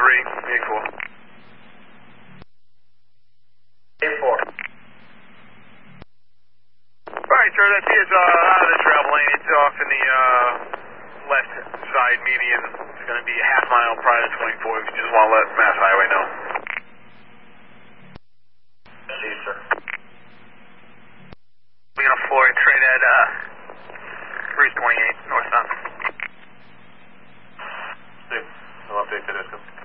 8-4. 8-4. Alright, sir, that is out of the travel lane. It's off in the left side median. It's going to be a half mile prior to 24. If you just want to let Mass Highway know. See you, sir. We're going to Floyd, trade at Route 28, northbound. See, I'll update the disco.